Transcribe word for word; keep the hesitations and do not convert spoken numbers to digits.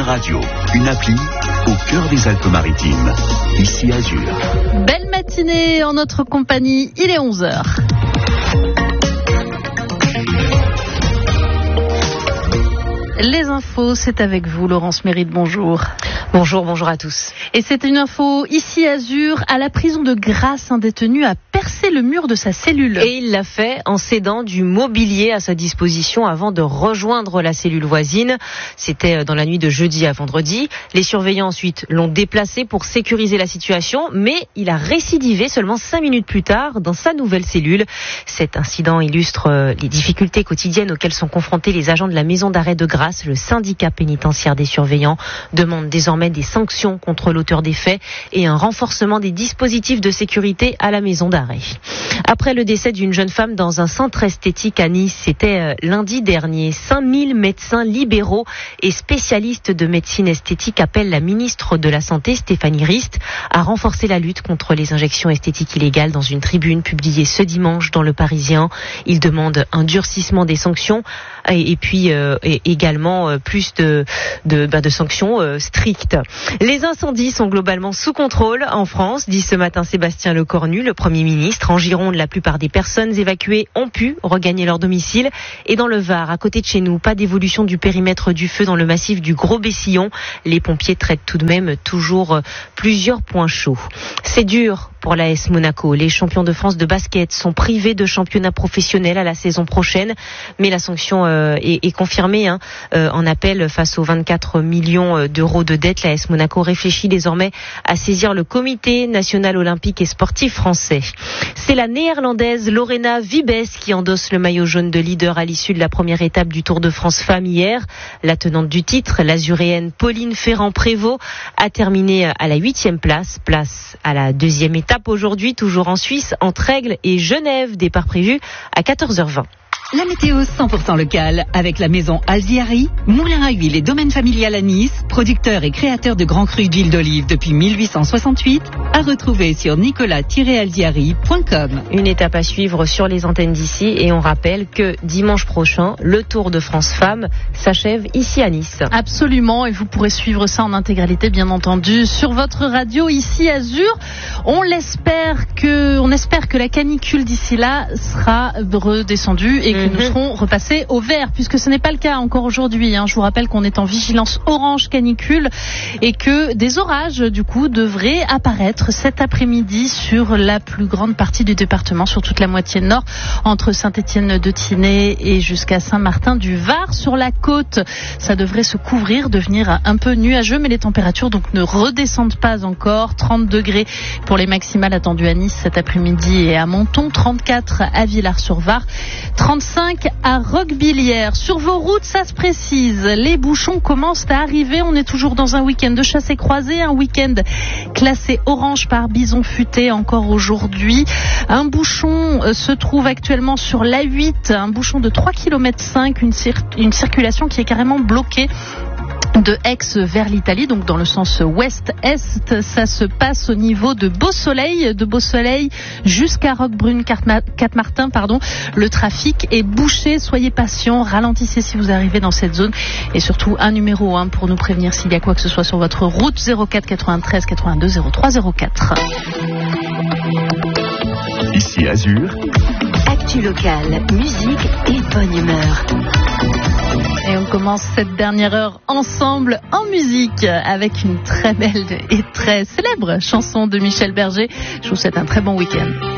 Radio, une appli au cœur des Alpes-Maritimes, ici Azur. Belle matinée en notre compagnie, il est onze heures. Les infos, c'est avec vous, Laurence Mérite, bonjour. Bonjour, bonjour à tous. Et c'est une info ici Azur, à la prison de Grasse, un détenu a percé le mur de sa cellule. Et il l'a fait en cédant du mobilier à sa disposition avant de rejoindre la cellule voisine. C'était dans la nuit de jeudi à vendredi. Les surveillants ensuite l'ont déplacé pour sécuriser la situation, mais il a récidivé seulement cinq minutes plus tard dans sa nouvelle cellule. Cet incident illustre les difficultés quotidiennes auxquelles sont confrontés les agents de la maison d'arrêt de Grasse. Le syndicat pénitentiaire des surveillants demande désormais des sanctions contre l'auteur des faits et un renforcement des dispositifs de sécurité à la maison d'arrêt. Après le décès d'une jeune femme dans un centre esthétique à Nice, c'était lundi dernier. cinq mille médecins libéraux et spécialistes de médecine esthétique appellent la ministre de la Santé, Stéphanie Rist, à renforcer la lutte contre les injections esthétiques illégales dans une tribune publiée ce dimanche dans Le Parisien. Ils demandent un durcissement des sanctions et, et puis euh, et également euh, plus de, de, bah, de sanctions euh, strictes. Les incendies sont globalement sous contrôle en France, dit ce matin Sébastien Lecornu, le Premier ministre. En Gironde, la plupart des personnes évacuées ont pu regagner leur domicile. Et dans le Var, à côté de chez nous, pas d'évolution du périmètre du feu dans le massif du Gros-Bessillon. Les pompiers traitent tout de même toujours plusieurs points chauds. C'est dur pour l'A S Monaco. Les champions de France de basket sont privés de championnat professionnel à la saison prochaine. Mais la sanction euh, est, est confirmée hein, euh, en appel face aux vingt-quatre millions d'euros de dette. L'A S Monaco réfléchit désormais à saisir le comité national olympique et sportif français. C'est la néerlandaise Lorena Wiebes qui endosse le maillot jaune de leader à l'issue de la première étape du Tour de France Femmes hier. La tenante du titre, l'azuréenne Pauline Ferrand-Prévot, a terminé à la huitième place. Place à la deuxième étape aujourd'hui, toujours en Suisse, entre Aigle et Genève. Départ prévu à quatorze heures vingt. La météo cent pour cent locale avec la maison Alziari, moulin à huile et domaine familial à Nice, producteur et créateur de grands crus d'huile d'olive depuis mille huit cent soixante-huit, à retrouver sur nicolas tiret alziari point com. Une étape à suivre sur les antennes d'ici et on rappelle que dimanche prochain, le Tour de France Femmes s'achève ici à Nice. Absolument, et vous pourrez suivre ça en intégralité bien entendu sur votre radio ici Azur. On l'espère que, on espère que la canicule d'ici là sera redescendue et que nous serons repassés au vert, puisque ce n'est pas le cas encore aujourd'hui. Hein. Je vous rappelle qu'on est en vigilance orange canicule et que des orages, du coup, devraient apparaître cet après-midi sur la plus grande partie du département, sur toute la moitié nord, entre Saint-Étienne-de-Tinée et jusqu'à Saint-Martin-du-Var. Sur la côte, ça devrait se couvrir, devenir un peu nuageux, mais les températures donc ne redescendent pas encore. trente degrés pour les maximales attendues à Nice cet après-midi et à Menton, trente-quatre à Villars-sur-Var, trente-cinq à Roquebillière. Sur vos routes, ça se précise. Les bouchons commencent à arriver. On est toujours dans un week-end de chasse et croisée, un week-end classé orange par bison futé encore aujourd'hui. Un bouchon euh, se trouve actuellement sur l'A huit, un bouchon de trois virgule cinq kilomètres, une, cir- une circulation qui est carrément bloquée de Aix vers l'Italie, donc dans le sens ouest-est. Ça se passe au niveau de Beau-Soleil, de Beau-Soleil jusqu'à Roquebrune-Cap-Martin, pardon. Le trafic est bouché, soyez patients, ralentissez si vous arrivez dans cette zone et surtout un numéro un pour nous prévenir s'il y a quoi que ce soit sur votre route, zéro quatre quatre-vingt-treize quatre-vingt-deux zéro trois zéro quatre. Ici Azur. Actu locale, musique et bonne humeur. Et on commence cette dernière heure ensemble en musique avec une très belle et très célèbre chanson de Michel Berger. Je vous souhaite un très bon week-end.